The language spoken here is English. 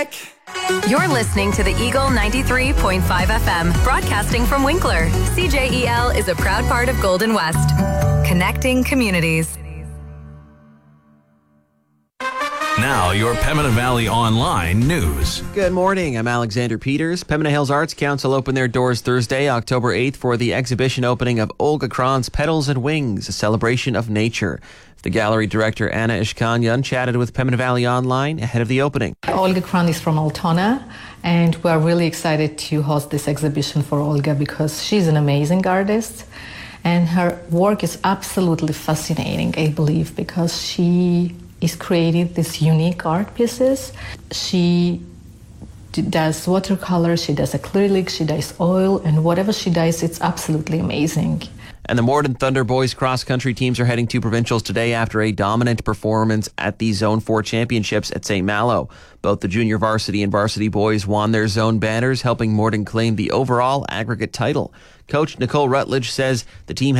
back. You're listening to the Eagle 93.5 FM, broadcasting from Winkler. CJEL is a proud part of Golden West, connecting communities. Now, your Pembina Valley Online news. Good morning. I'm Alexander Peters. Pembina Hills Arts Council opened their doors Thursday, October 8th, for the exhibition opening of Olga Kron's Petals and Wings, a celebration of nature. The gallery director, Anna Ishkanyan, chatted with Pembina Valley Online ahead of the opening. Olga Kron is from Altona, and we're really excited to host this exhibition for Olga because she's an amazing artist. And her work is absolutely fascinating, I believe, because she is creating these unique art pieces. She does watercolor, she does acrylic, she does oil, and whatever she does, it's absolutely amazing. And the Morden Thunder boys cross-country teams are heading to provincials today after a dominant performance at the Zone 4 Championships at St. Malo. Both the junior varsity and varsity boys won their zone banners, helping Morden claim the overall aggregate title. Coach Nicole Rutledge says the team